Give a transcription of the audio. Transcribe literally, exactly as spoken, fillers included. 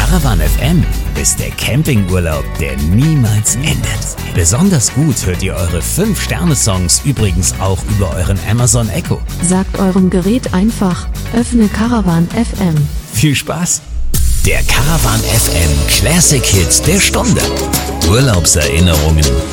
Caravan F M ist der Campingurlaub, der niemals endet. Besonders gut hört ihr eure fünf Sterne Songs übrigens auch über euren Amazon Echo. Sagt eurem Gerät einfach, öffne Caravan F M. Viel Spaß! Der Caravan F M Classic Hits der Stunde. Urlaubserinnerungen